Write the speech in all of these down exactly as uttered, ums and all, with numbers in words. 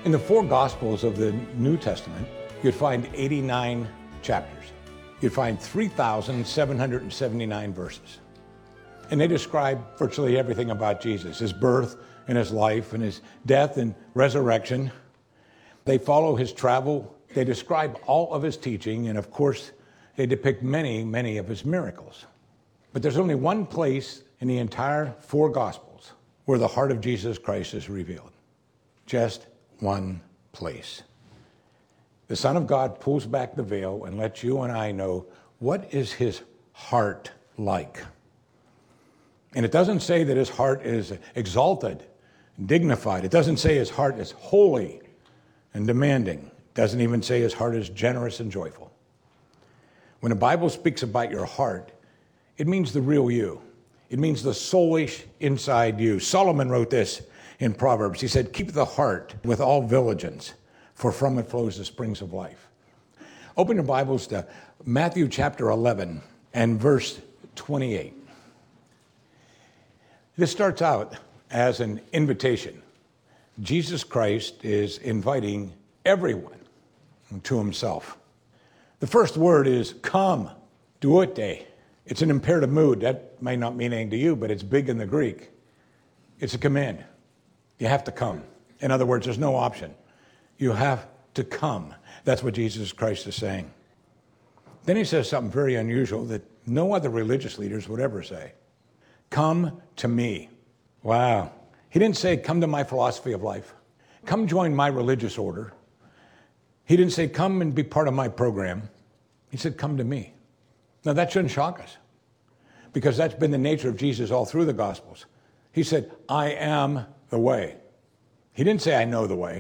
In the four Gospels of the New Testament, you'd find eighty-nine chapters. You'd find three thousand seven hundred seventy-nine verses. And they describe virtually everything about Jesus, his birth and his life and his death and resurrection. They follow his travel. They describe all of his teaching. And of course, they depict many, many of his miracles. But there's only one place in the entire four Gospels where the heart of Jesus Christ is revealed. Just one place. The Son of God pulls back the veil and lets you and I know what is his heart like. And it doesn't say that his heart is exalted, dignified. It doesn't say his heart is holy and demanding. It doesn't even say his heart is generous and joyful. When the Bible speaks about your heart, it means the real you. It means the soulish inside you. Solomon wrote this in Proverbs. He said, keep the heart with all vigilance, for from it flows the springs of life. Open your Bibles to Matthew chapter eleven and verse twenty-eight. This starts out as an invitation. Jesus Christ is inviting everyone to himself. The first word is come, duote. It's an imperative mood. That may not mean anything to you, but it's big in the Greek. It's a command. You have to come. In other words, there's no option. You have to come. That's what Jesus Christ is saying. Then he says something very unusual that no other religious leaders would ever say. Come to me. Wow. He didn't say, come to my philosophy of life. Come join my religious order. He didn't say, come and be part of my program. He said, come to me. Now that shouldn't shock us, because that's been the nature of Jesus all through the Gospels. He said, I am the way. He didn't say, I know the way.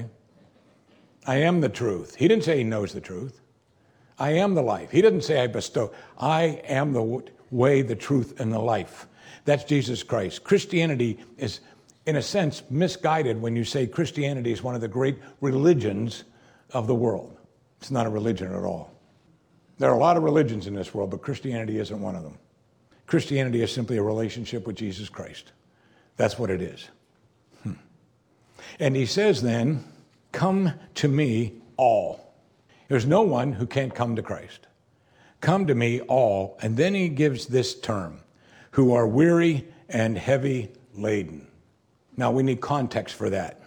I am the truth. He didn't say he knows the truth. I am the life. He didn't say I bestow. I am the way, the truth, and the life. That's Jesus Christ. Christianity is, in a sense, misguided when you say Christianity is one of the great religions of the world. It's not a religion at all. There are a lot of religions in this world, but Christianity isn't one of them. Christianity is simply a relationship with Jesus Christ. That's what it is. Hmm. And he says then, come to me all. There's no one who can't come to Christ. Come to me all. And then he gives this term, who are weary and heavy laden. Now we need context for that.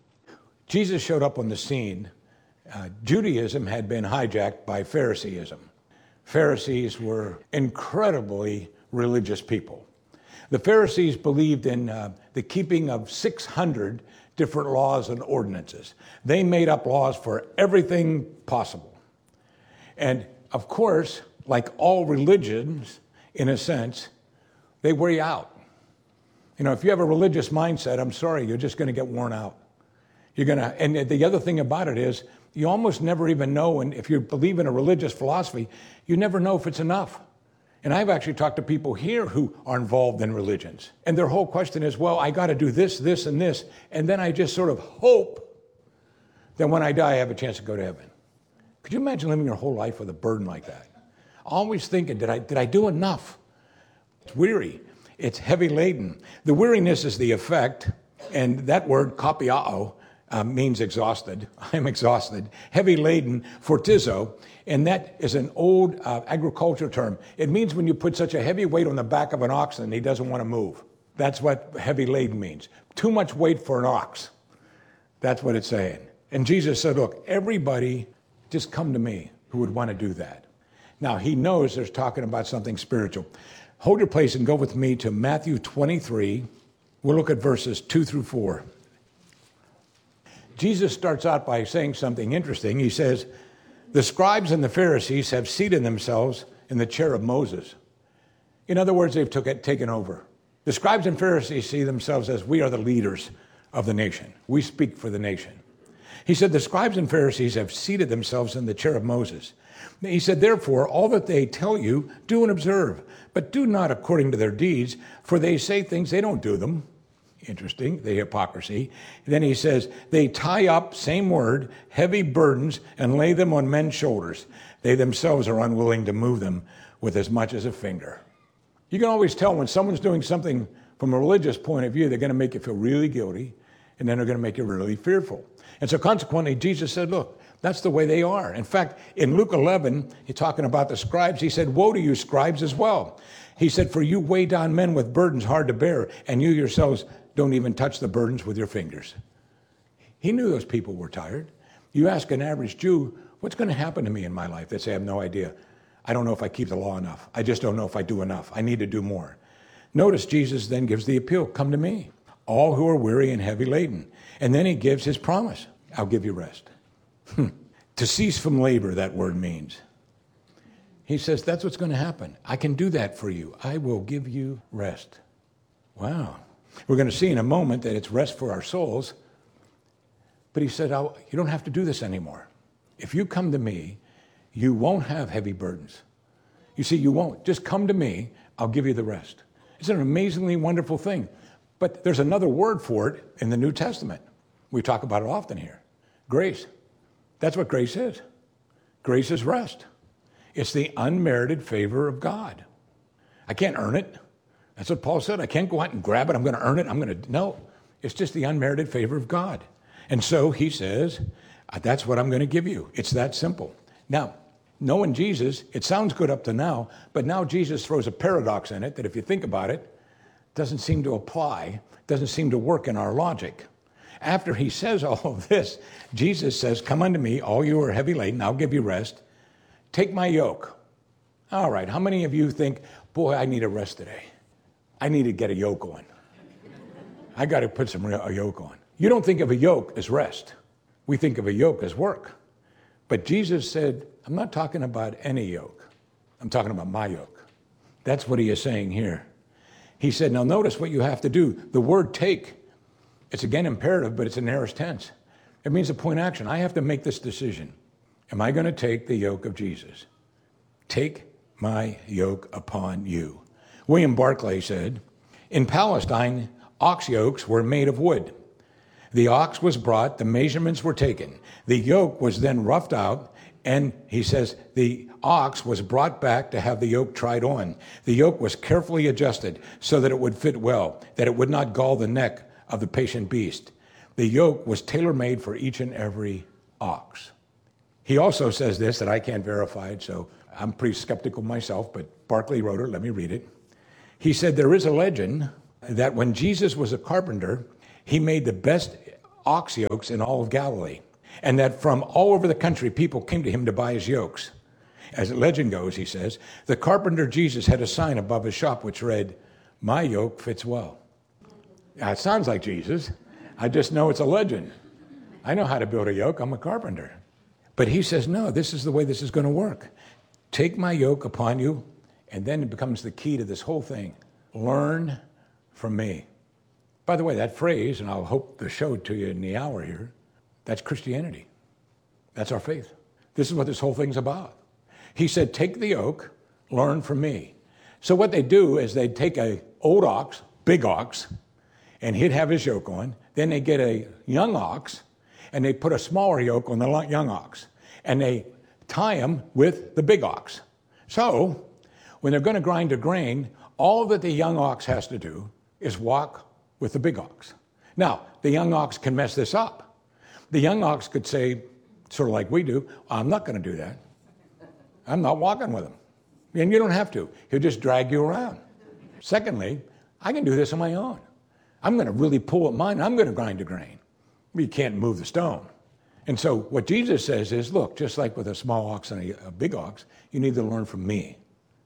Jesus showed up on the scene. Uh, Judaism had been hijacked by Phariseeism. Pharisees were incredibly religious people. The Pharisees believed in uh, the keeping of six hundred different laws and ordinances. They made up laws for everything possible. And of course, like all religions, in a sense, they wear you out. You know, if you have a religious mindset, I'm sorry, you're just going to get worn out. You're going to, and the other thing about it is, you almost never even know, and if you believe in a religious philosophy, you never know if it's enough. And I've actually talked to people here who are involved in religions. And their whole question is, well, I got to do this, this, and this. And then I just sort of hope that when I die, I have a chance to go to heaven. Could you imagine living your whole life with a burden like that? Always thinking, did I, did I do enough? It's weary. It's heavy laden. The weariness is the effect, and that word, kapiao, Uh, means exhausted. I'm exhausted. Heavy laden, fortizo, and that is an old uh, agriculture term. It means when you put such a heavy weight on the back of an ox and he doesn't want to move. That's what heavy laden means. Too much weight for an ox. That's what it's saying. And Jesus said, look, everybody just come to me who would want to do that. Now, he knows there's talking about something spiritual. Hold your place and go with me to Matthew twenty-three. We'll look at verses two through four. Jesus starts out by saying something interesting. He says, the scribes and the Pharisees have seated themselves in the chair of Moses. In other words, they've took it, taken over. The scribes and Pharisees see themselves as we are the leaders of the nation. We speak for the nation. He said, the scribes and Pharisees have seated themselves in the chair of Moses. He said, therefore, all that they tell you, do and observe, but do not according to their deeds, for they say things, they don't do them. Interesting, the hypocrisy. Then he says, they tie up, same word, heavy burdens and lay them on men's shoulders. They themselves are unwilling to move them with as much as a finger. You can always tell when someone's doing something from a religious point of view, they're going to make you feel really guilty, and then they're going to make you really fearful. And so consequently, Jesus said, look, that's the way they are. In fact, in Luke eleven, he's talking about the scribes. He said, woe to you, scribes, as well. He said, for you weigh down men with burdens hard to bear, and you yourselves don't even touch the burdens with your fingers. He knew those people were tired. You ask an average Jew, what's going to happen to me in my life? They say, I have no idea. I don't know if I keep the law enough. I just don't know if I do enough. I need to do more. Notice Jesus then gives the appeal, come to me, all who are weary and heavy laden. And then he gives his promise, I'll give you rest. To cease from labor, that word means. He says, that's what's going to happen. I can do that for you. I will give you rest. Wow. We're going to see in a moment that it's rest for our souls. But he said, I'll, you don't have to do this anymore. If you come to me, you won't have heavy burdens. You see, you won't. Just come to me, I'll give you the rest. It's an amazingly wonderful thing. But there's another word for it in the New Testament. We talk about it often here. Grace. That's what grace is. Grace is rest. It's the unmerited favor of God. I can't earn it. That's what Paul said. I can't go out and grab it. I'm going to earn it. I'm going to, no. It's just the unmerited favor of God. And so he says, that's what I'm going to give you. It's that simple. Now, knowing Jesus, it sounds good up to now, but now Jesus throws a paradox in it that if you think about it, doesn't seem to apply, doesn't seem to work in our logic. After he says all of this, Jesus says, come unto me, all you are heavy laden, I'll give you rest. Take my yoke. All right, how many of you think, boy, I need a rest today. I need to get a yoke on. I got to put some a yoke on. You don't think of a yoke as rest. We think of a yoke as work. But Jesus said, I'm not talking about any yoke. I'm talking about my yoke. That's what he is saying here. He said, now notice what you have to do. The word take, it's again imperative, but it's an aorist tense. It means a point action. I have to make this decision. Am I going to take the yoke of Jesus? Take my yoke upon you. William Barclay said, in Palestine, ox yokes were made of wood. The ox was brought, the measurements were taken. The yoke was then roughed out, and he says the ox was brought back to have the yoke tried on. The yoke was carefully adjusted so that it would fit well, that it would not gall the neck of the patient beast. The yoke was tailor-made for each and every ox. He also says this that I can't verify it, so I'm pretty skeptical myself, but Barclay wrote it. Let me read it. He said, there is a legend that when Jesus was a carpenter, he made the best ox yokes in all of Galilee, and that from all over the country, people came to him to buy his yokes. As the legend goes, he says, the carpenter Jesus had a sign above his shop which read, my yoke fits well. Now, it sounds like Jesus. I just know it's a legend. I know how to build a yoke. I'm a carpenter. But he says, no, this is the way this is going to work. Take my yoke upon you, and then it becomes the key to this whole thing. Learn from me. By the way, that phrase, and I'll hope to show it to you in the hour here, that's Christianity. That's our faith. This is what this whole thing's about. He said, take the yoke, learn from me. So what they do is they take a old ox, big ox, and he'd have his yoke on. Then they get a young ox, and they put a smaller yoke on the young ox, and they tie him with the big ox. So when they're going to grind a grain, all that the young ox has to do is walk with the big ox. Now, the young ox can mess this up. The young ox could say, sort of like we do, I'm not going to do that. I'm not walking with him. And you don't have to. He'll just drag you around. Secondly, I can do this on my own. I'm going to really pull at mine. I'm going to grind a grain. You can't move the stone. And so what Jesus says is, look, just like with a small ox and a, a big ox, you need to learn from me.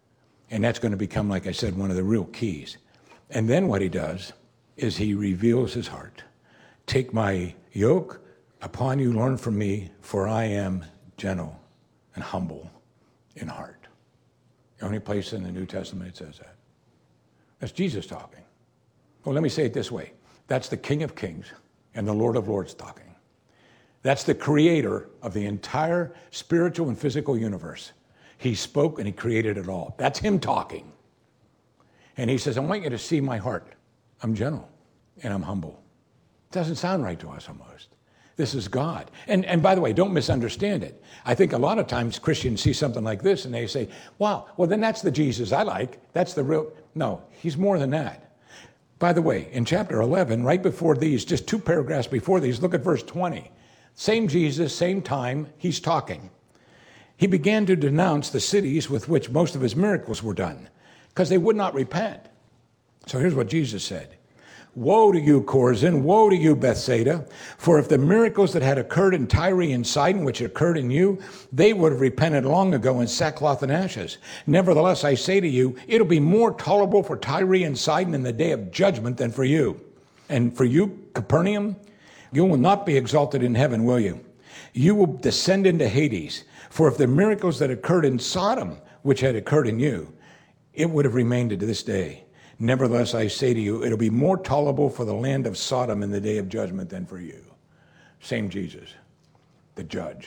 And that's going to become, like I said, one of the real keys. And then what he does is he reveals his heart. Take my yoke upon you, learn from me, for I am gentle and humble in heart. The only place in the New Testament it says that. That's Jesus talking. Well, let me say it this way. That's the King of Kings and the Lord of Lords talking. That's the creator of the entire spiritual and physical universe. He spoke and he created it all. That's him talking. And he says, I want you to see my heart. I'm gentle and I'm humble. It doesn't sound right to us almost. This is God. And, and by the way, don't misunderstand it. I think a lot of times Christians see something like this and they say, wow, well, then that's the Jesus I like. That's the real. No, he's more than that. By the way, in chapter eleven, right before these, just two paragraphs before these, look at verse twenty. Same Jesus, same time, he's talking. He began to denounce the cities with which most of his miracles were done, because they would not repent. So here's what Jesus said. Woe to you, Chorazin! Woe to you, Bethsaida! For if the miracles that had occurred in Tyre and Sidon, which occurred in you, they would have repented long ago in sackcloth and ashes. Nevertheless, I say to you, it'll be more tolerable for Tyre and Sidon in the day of judgment than for you. And for you, Capernaum, you will not be exalted in heaven, will you? You will descend into Hades. For if the miracles that occurred in Sodom, which had occurred in you, it would have remained to this day. Nevertheless, I say to you, it'll be more tolerable for the land of Sodom in the day of judgment than for you. Same Jesus, the judge.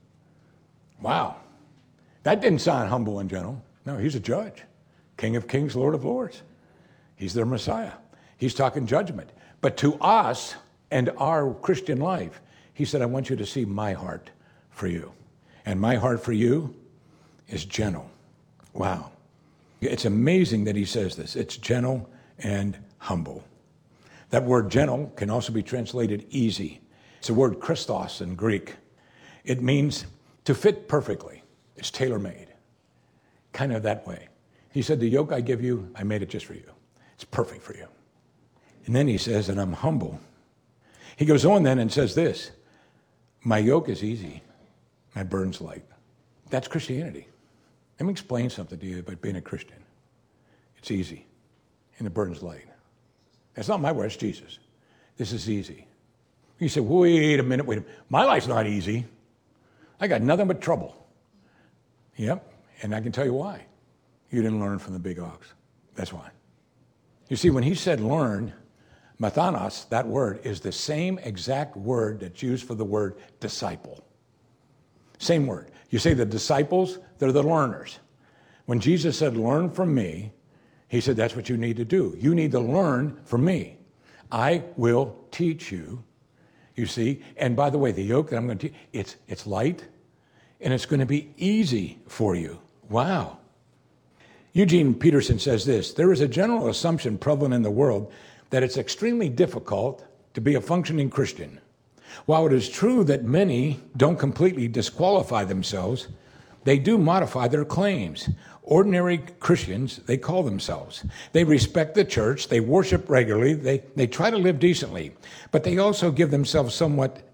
Wow. That didn't sound humble and gentle. No, he's a judge. King of kings, Lord of lords. He's their Messiah. He's talking judgment. But to us and our Christian life, he said, I want you to see my heart for you. And my heart for you is gentle. Wow. It's amazing that he says this. It's gentle and humble. That word gentle can also be translated easy. It's the word Christos in Greek. It means to fit perfectly. It's tailor-made. Kind of that way. He said, the yoke I give you, I made it just for you. It's perfect for you. And then he says, and I'm humble. He goes on then and says this, my yoke is easy, my burden's light. That's Christianity. Let me explain something to you about being a Christian. It's easy, and the burden's light. That's not my word, it's Jesus. This is easy. You say, wait a minute, wait a minute. My life's not easy. I got nothing but trouble. Yep, and I can tell you why. You didn't learn from the big ox. That's why. You see, when he said learn, mathanos, that word, is the same exact word that's used for the word disciple. Same word. You say the disciples, they're the learners. When Jesus said, learn from me, he said, that's what you need to do. You need to learn from me. I will teach you, you see. And by the way, the yoke that I'm going to teach, it's, it's light, and it's going to be easy for you. Wow. Eugene Peterson says this, there is a general assumption prevalent in the world that it's extremely difficult to be a functioning Christian. While it is true that many don't completely disqualify themselves, they do modify their claims. Ordinary Christians, they call themselves. They respect the church, they worship regularly, they, they try to live decently, but they also give themselves somewhat